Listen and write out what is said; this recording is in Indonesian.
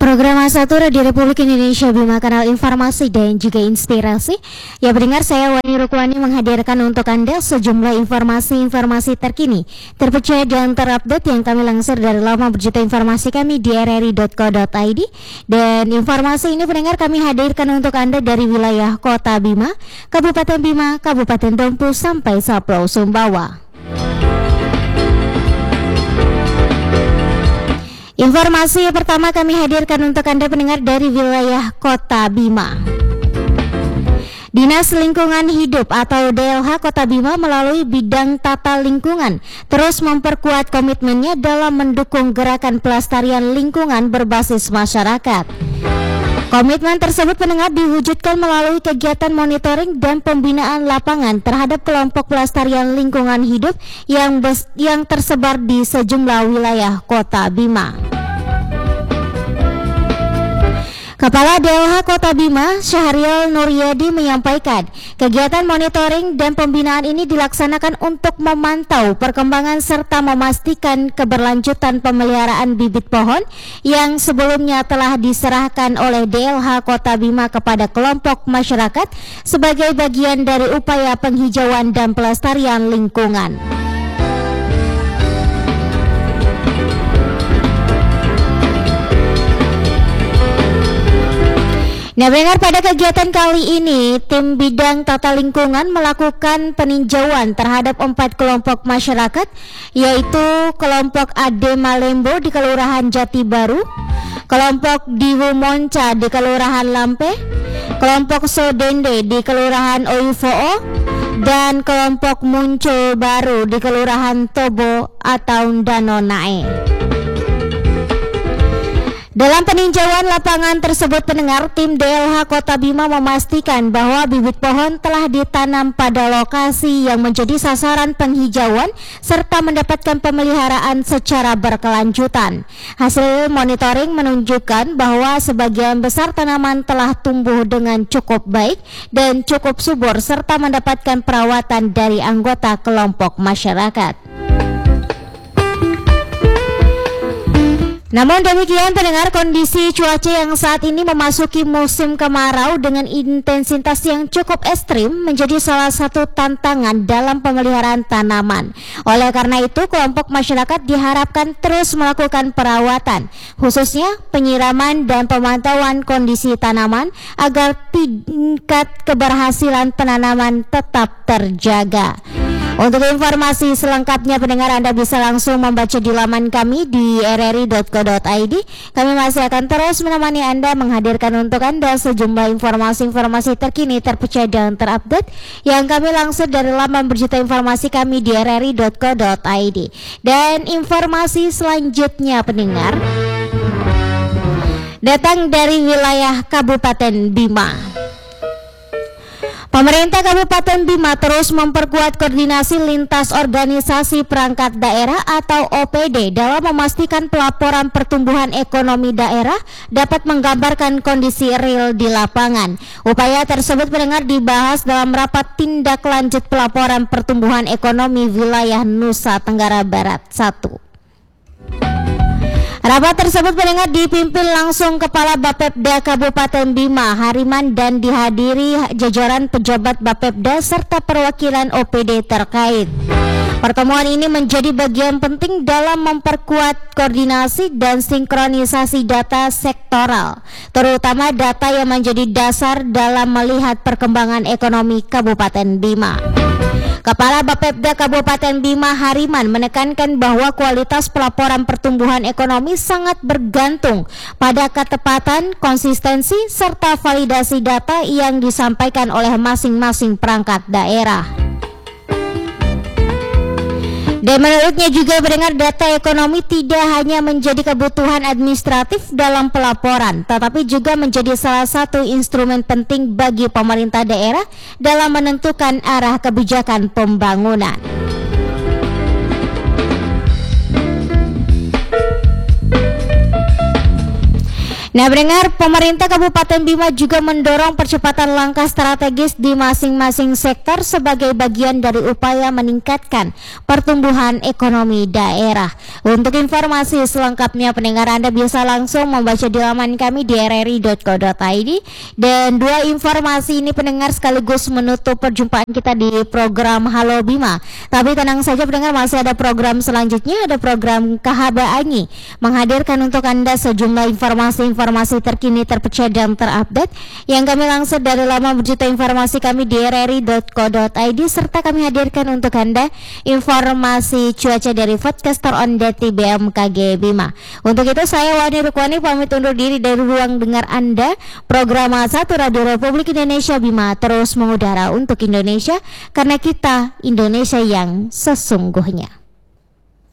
Program A1 Radio Republik Indonesia Bima, kanal informasi dan juga inspirasi. Ya pendengar, saya Wani Rukwani menghadirkan untuk Anda sejumlah informasi terkini, terpercaya dan terupdate yang kami lansir dari laman berjuta informasi kami di rri.co.id. Dan informasi ini pendengar kami hadirkan untuk Anda dari wilayah Kota Bima, Kabupaten Dompu sampai Pulau Sumbawa. Informasi pertama kami hadirkan untuk Anda pendengar dari wilayah Kota Bima. Dinas Lingkungan Hidup atau DLH Kota Bima melalui bidang tata lingkungan terus memperkuat komitmennya dalam mendukung gerakan pelestarian lingkungan berbasis masyarakat. Komitmen tersebut pendengar diwujudkan melalui kegiatan monitoring dan pembinaan lapangan terhadap kelompok pelestarian lingkungan hidup yang tersebar di sejumlah wilayah Kota Bima. Kepala DLH Kota Bima, Syahrial Nuryadi menyampaikan, kegiatan monitoring dan pembinaan ini dilaksanakan untuk memantau perkembangan serta memastikan keberlanjutan pemeliharaan bibit pohon yang sebelumnya telah diserahkan oleh DLH Kota Bima kepada kelompok masyarakat sebagai bagian dari upaya penghijauan dan pelestarian lingkungan. Nah, pendengar, pada kegiatan kali ini, tim bidang tata lingkungan melakukan peninjauan terhadap 4 kelompok masyarakat, yaitu kelompok Ade Malembo di Kelurahan Jati Baru, kelompok Diwu Monca di Kelurahan Lampe, kelompok Sodende di Kelurahan Oyufoo, dan kelompok Muncul Baru di Kelurahan Tobo atau Danonae. Dalam peninjauan lapangan tersebut pendengar, tim DLH Kota Bima memastikan bahwa bibit pohon telah ditanam pada lokasi yang menjadi sasaran penghijauan serta mendapatkan pemeliharaan secara berkelanjutan. Hasil monitoring menunjukkan bahwa sebagian besar tanaman telah tumbuh dengan cukup baik dan cukup subur serta mendapatkan perawatan dari anggota kelompok masyarakat. Namun demikian pendengar, kondisi cuaca yang saat ini memasuki musim kemarau dengan intensitas yang cukup ekstrim menjadi salah satu tantangan dalam pemeliharaan tanaman. Oleh karena itu, kelompok masyarakat diharapkan terus melakukan perawatan, khususnya penyiraman dan pemantauan kondisi tanaman agar tingkat keberhasilan penanaman tetap terjaga. Untuk informasi selengkapnya pendengar, Anda bisa langsung membaca di laman kami di rri.co.id. Kami masih akan terus menemani Anda, menghadirkan untuk Anda sejumlah informasi terkini, terpercaya dan terupdate yang kami langsung dari laman berjuta informasi kami di rri.co.id. Dan informasi selanjutnya pendengar datang dari wilayah Kabupaten Bima. Pemerintah Kabupaten Bima terus memperkuat koordinasi lintas organisasi perangkat daerah atau OPD dalam memastikan pelaporan pertumbuhan ekonomi daerah dapat menggambarkan kondisi real di lapangan. Upaya tersebut pendengar dibahas dalam rapat tindak lanjut pelaporan pertumbuhan ekonomi wilayah Nusa Tenggara Barat 1. Rapat tersebut pendengar dipimpin langsung Kepala Bapepda Kabupaten Bima Hariman dan dihadiri jajaran pejabat Bapepda serta perwakilan OPD terkait. Pertemuan ini menjadi bagian penting dalam memperkuat koordinasi dan sinkronisasi data sektoral, terutama data yang menjadi dasar dalam melihat perkembangan ekonomi Kabupaten Bima. Kepala Bapepda Kabupaten Bima Hariman menekankan bahwa kualitas pelaporan pertumbuhan ekonomi sangat bergantung pada ketepatan, konsistensi, serta validasi data yang disampaikan oleh masing-masing perangkat daerah. Dan menurutnya juga mendengar data ekonomi tidak hanya menjadi kebutuhan administratif dalam pelaporan, tetapi juga menjadi salah satu instrumen penting bagi pemerintah daerah dalam menentukan arah kebijakan pembangunan. Nah, pendengar, pemerintah Kabupaten Bima juga mendorong percepatan langkah strategis di masing-masing sektor sebagai bagian dari upaya meningkatkan pertumbuhan ekonomi daerah. Untuk informasi selengkapnya, pendengar, Anda bisa langsung membaca di laman kami di rri.co.id. Dan dua informasi ini, pendengar, sekaligus menutup perjumpaan kita di program Halo Bima. Tapi tenang saja, pendengar, masih ada program selanjutnya, ada program KHBANI menghadirkan untuk Anda sejumlah informasi terkini, terpercaya dan terupdate yang kami langsung dari laman berjuta informasi kami di rri.co.id, serta kami hadirkan untuk Anda informasi cuaca dari Forecaster on Data BMKG Bima. Untuk itu saya Wani Rukwani pamit undur diri dari ruang dengar Anda. Program 1 Radio Republik Indonesia Bima terus mengudara untuk Indonesia, karena kita Indonesia yang sesungguhnya.